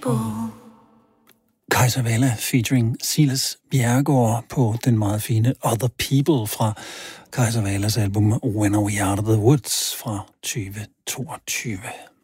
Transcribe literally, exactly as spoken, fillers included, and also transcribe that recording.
people. Kajsa featuring Silas Bjerregaard på den meget fine Other People fra Kajsa album When Are We Out of the Woods fra tyve toogtyve.